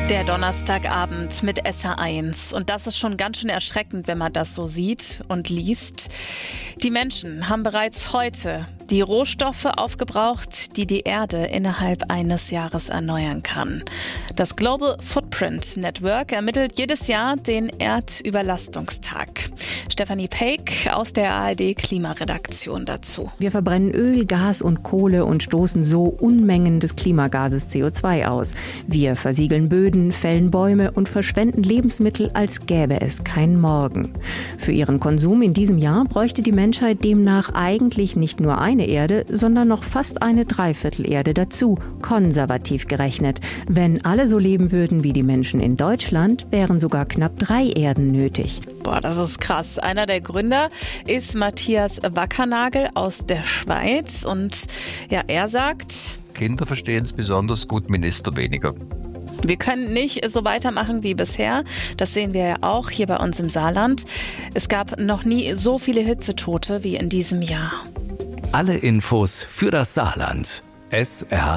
Der Donnerstagabend mit SR1. Und das ist schon ganz schön erschreckend, wenn man das so sieht und liest. Die Menschen haben bereits heute die Rohstoffe aufgebraucht, die die Erde innerhalb eines Jahres erneuern kann. Das Global Footprint Network ermittelt jedes Jahr den Erdüberlastungstag. Stefanie Peik aus der ARD-Klimaredaktion dazu. Wir verbrennen Öl, Gas und Kohle und stoßen so Unmengen des Klimagases CO2 aus. Wir versiegeln Böden, fällen Bäume und verschwenden Lebensmittel, als gäbe es keinen Morgen. Für ihren Konsum in diesem Jahr bräuchte die Menschheit demnach eigentlich nicht nur eine Erde, sondern noch fast eine Dreiviertelerde dazu, konservativ gerechnet. Wenn alle so leben würden wie die Menschen in Deutschland, wären sogar knapp 3 Erden nötig. Boah, das ist krass. Einer der Gründer ist Matthias Wackernagel aus der Schweiz. Und ja, er sagt: Kinder verstehen es besonders gut, Minister weniger. Wir können nicht so weitermachen wie bisher. Das sehen wir ja auch hier bei uns im Saarland. Es gab noch nie so viele Hitzetote wie in diesem Jahr. Alle Infos für das Saarland. SR